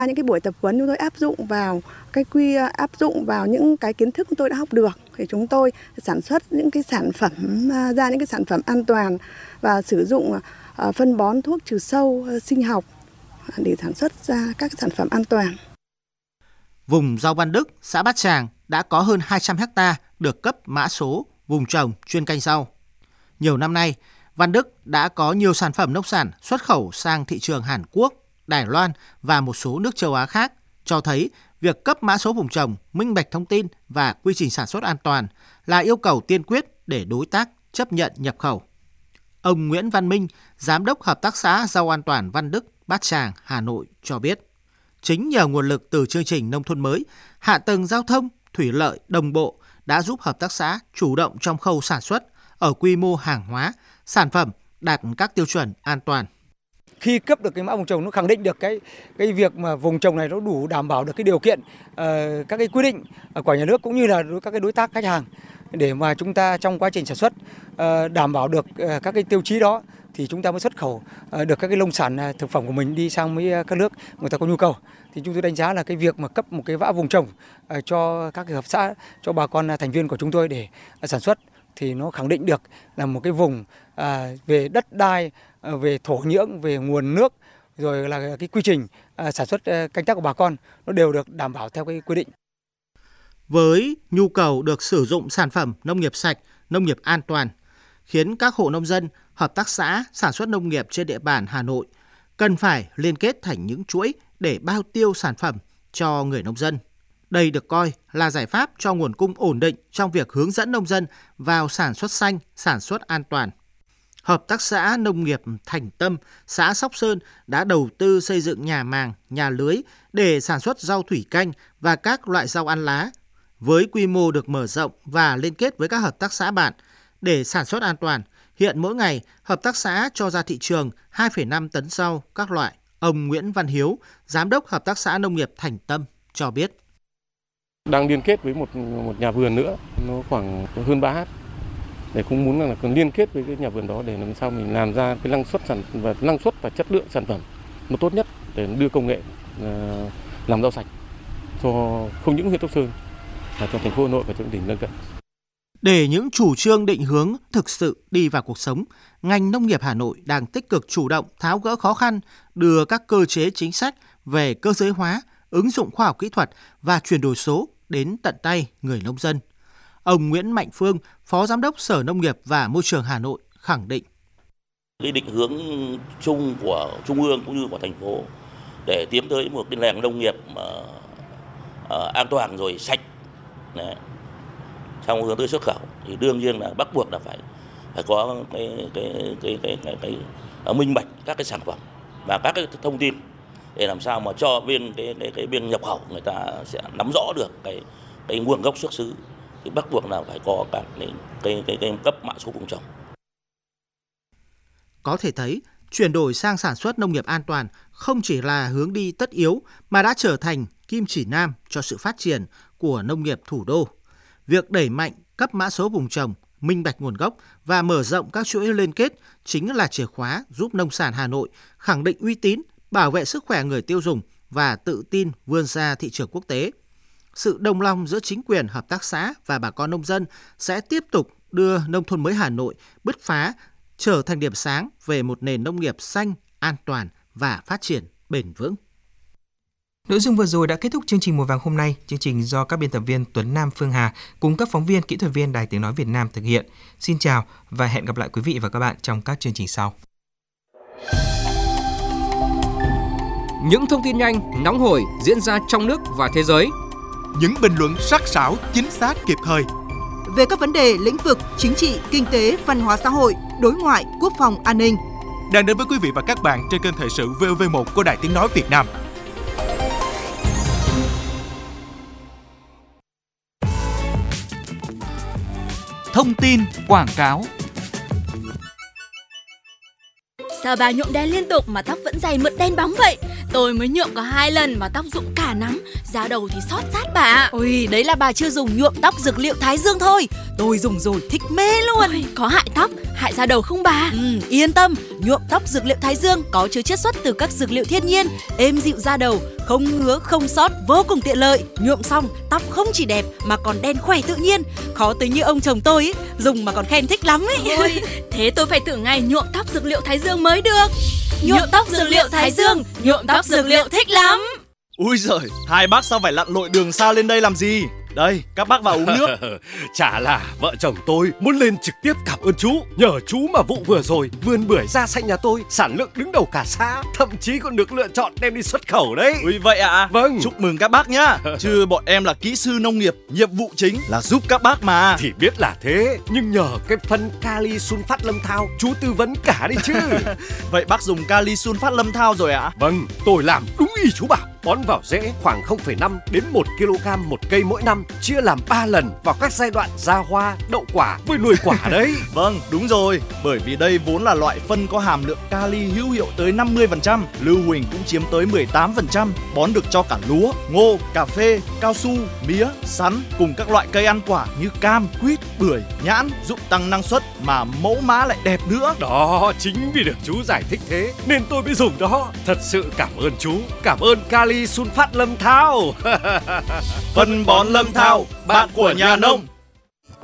Những cái buổi tập huấn chúng tôi áp dụng vào những cái kiến thức chúng tôi đã học được, thì chúng tôi sản xuất những cái sản phẩm ra những cái sản phẩm an toàn và sử dụng phân bón, thuốc trừ sâu, sinh học để sản xuất ra các sản phẩm an toàn. Vùng rau Văn Đức, xã Bát Tràng đã có hơn 200 ha được cấp mã số vùng trồng chuyên canh rau. Nhiều năm nay, Văn Đức đã có nhiều sản phẩm nông sản xuất khẩu sang thị trường Hàn Quốc, Đài Loan và một số nước châu Á khác, cho thấy việc cấp mã số vùng trồng, minh bạch thông tin và quy trình sản xuất an toàn là yêu cầu tiên quyết để đối tác chấp nhận nhập khẩu. Ông Nguyễn Văn Minh, Giám đốc Hợp tác xã Rau An toàn Văn Đức, Bát Tràng, Hà Nội cho biết, chính nhờ nguồn lực từ chương trình nông thôn mới, hạ tầng giao thông, thủy lợi đồng bộ đã giúp hợp tác xã chủ động trong khâu sản xuất ở quy mô hàng hóa, sản phẩm đạt các tiêu chuẩn an toàn. Khi cấp được cái mã vùng trồng, nó khẳng định được cái việc mà vùng trồng này nó đủ đảm bảo được cái điều kiện, các cái quy định của nhà nước cũng như là các cái đối tác khách hàng, để mà chúng ta trong quá trình sản xuất đảm bảo được các cái tiêu chí đó thì chúng ta mới xuất khẩu được các cái nông sản thực phẩm của mình đi sang mấy các nước người ta có nhu cầu. Thì chúng tôi đánh giá là cái việc mà cấp một cái mã vùng trồng cho các cái hợp tác xã, cho bà con thành viên của chúng tôi để sản xuất thì nó khẳng định được là một cái vùng về đất đai, về thổ nhưỡng, về nguồn nước, rồi là cái quy trình sản xuất canh tác của bà con nó đều được đảm bảo theo cái quy định. Với nhu cầu được sử dụng sản phẩm nông nghiệp sạch, nông nghiệp an toàn, khiến các hộ nông dân, hợp tác xã sản xuất nông nghiệp trên địa bàn Hà Nội cần phải liên kết thành những chuỗi để bao tiêu sản phẩm cho người nông dân. Đây được coi là giải pháp cho nguồn cung ổn định trong việc hướng dẫn nông dân vào sản xuất xanh, sản xuất an toàn. Hợp tác xã Nông nghiệp Thành Tâm, xã Sóc Sơn đã đầu tư xây dựng nhà màng, nhà lưới để sản xuất rau thủy canh và các loại rau ăn lá. Với quy mô được mở rộng và liên kết với các hợp tác xã bạn để sản xuất an toàn, hiện mỗi ngày hợp tác xã cho ra thị trường 2,5 tấn rau các loại. Ông Nguyễn Văn Hiếu, Giám đốc Hợp tác xã Nông nghiệp Thành Tâm cho biết. Đang liên kết với một nhà vườn nữa, nó khoảng hơn 3 ha. Để cũng muốn là cần liên kết với cái nhà vườn đó để làm sao mình làm ra cái năng suất và chất lượng sản phẩm nó tốt nhất để đưa công nghệ làm rau sạch cho không những huyện Sóc Sơn mà cho thành phố Hà Nội và cho tỉnh lân cận. Để những chủ trương định hướng thực sự đi vào cuộc sống, ngành nông nghiệp Hà Nội đang tích cực chủ động tháo gỡ khó khăn, đưa các cơ chế chính sách về cơ giới hóa, ứng dụng khoa học kỹ thuật và chuyển đổi số đến tận tay người nông dân. Ông Nguyễn Mạnh Phương, Phó Giám đốc Sở Nông nghiệp và Môi trường Hà Nội khẳng định. Cái định hướng chung của Trung ương cũng như của thành phố để tiến tới một cái nền nông nghiệp an toàn rồi sạch, trong hướng tới xuất khẩu thì đương nhiên là bắt buộc là phải có cái minh bạch các cái sản phẩm và các cái thông tin để làm sao mà cho bên nhập khẩu người ta sẽ nắm rõ được cái nguồn gốc xuất xứ, thì bắt buộc là phải có các cái cấp mã số vùng trồng. Có thể thấy, chuyển đổi sang sản xuất nông nghiệp an toàn không chỉ là hướng đi tất yếu mà đã trở thành kim chỉ nam cho sự phát triển của nông nghiệp thủ đô. Việc đẩy mạnh cấp mã số vùng trồng, minh bạch nguồn gốc và mở rộng các chuỗi liên kết chính là chìa khóa giúp nông sản Hà Nội khẳng định uy tín, bảo vệ sức khỏe người tiêu dùng và tự tin vươn ra thị trường quốc tế. Sự đồng lòng giữa chính quyền, hợp tác xã và bà con nông dân sẽ tiếp tục đưa nông thôn mới Hà Nội bứt phá, trở thành điểm sáng về một nền nông nghiệp xanh, an toàn và phát triển bền vững. Nội dung vừa rồi đã kết thúc chương trình Mùa Vàng hôm nay. Chương trình do các biên tập viên Tuấn Nam, Phương Hà cùng các phóng viên, kỹ thuật viên Đài Tiếng nói Việt Nam thực hiện. Xin chào và hẹn gặp lại quý vị và các bạn trong các chương trình sau. Những thông tin nhanh, nóng hổi diễn ra trong nước và thế giới. Những bình luận sắc sảo, chính xác, kịp thời về các vấn đề lĩnh vực chính trị, kinh tế, văn hóa xã hội, đối ngoại, quốc phòng, an ninh. Đang đến với quý vị và các bạn trên kênh Thời sự VOV1 của Đài Tiếng nói Việt Nam. Thông tin quảng cáo. Sao bà nhuộm đen liên tục mà tóc vẫn dày mượt đen bóng vậy? Tôi mới nhuộm có 2 lần mà tóc rụng cả nắm, da đầu thì xót rát bà ạ. Ôi, đấy là bà chưa dùng nhuộm tóc dược liệu Thái Dương thôi. Tôi dùng rồi thích mê luôn. Ôi, có hại tóc, hại da đầu không bà? Yên tâm, nhuộm tóc dược liệu Thái Dương có chứa chiết xuất từ các dược liệu thiên nhiên, êm dịu da đầu, không ngứa, không xót, vô cùng tiện lợi. Nhuộm xong, tóc không chỉ đẹp mà còn đen khỏe tự nhiên. Khó tính như ông chồng tôi ấy, dùng mà còn khen thích lắm ấy. Ôi, thế tôi phải thử ngay nhuộm tóc dược liệu Thái Dương mới được. Nhuộm tóc dược liệu Thái Dương, nhuộm tóc dược liệu thích lắm. Ui giời, hai bác sao phải lặn lội đường xa lên đây làm gì? Đây, các bác vào uống nước. Chả là vợ chồng tôi muốn lên trực tiếp cảm ơn chú. Nhờ chú mà vụ vừa rồi vườn bưởi da xanh nhà tôi sản lượng đứng đầu cả xã, thậm chí còn được lựa chọn đem đi xuất khẩu đấy. Ui vậy ạ? Vâng. Chúc mừng các bác nhá. Chứ bọn em là kỹ sư nông nghiệp, nhiệm vụ chính là giúp các bác mà. Thì biết là thế, nhưng nhờ cái phân kali sunfat lâm thao chú tư vấn cả đi chứ. Vậy bác dùng kali sunfat lâm thao rồi ạ? Vâng, tôi làm đúng y chú bảo. Bón vào rễ khoảng 0,5 đến 1 kg một cây mỗi năm, chia làm 3 lần vào các giai đoạn ra hoa, đậu quả với nuôi quả đấy. Vâng, đúng rồi, bởi vì đây vốn là loại phân có hàm lượng kali hữu hiệu tới 50%, lưu huỳnh cũng chiếm tới 18%, bón được cho cả lúa, ngô, cà phê, cao su, mía, sắn cùng các loại cây ăn quả như cam, quýt, bưởi, nhãn, giúp tăng năng suất mà mẫu mã lại đẹp nữa. Đó, chính vì được chú giải thích thế nên tôi mới dùng đó. Thật sự cảm ơn chú, cảm ơn kali sunfat lâm thao. Phân bón lâm thao, bạn của nhà nông.